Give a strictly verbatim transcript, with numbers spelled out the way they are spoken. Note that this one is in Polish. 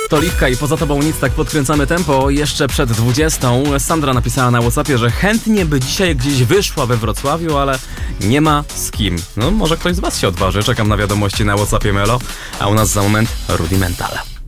to Oliwka i Poza tobą nic, tak podkręcamy tempo. Jeszcze przed dwudziestą Sandra napisała na WhatsAppie, że chętnie by dzisiaj gdzieś wyszła we Wrocławiu, ale nie ma z kim. No może ktoś z was się odważy. Czekam na wiadomości na WhatsAppie Melo, a u nas za moment Rudimental.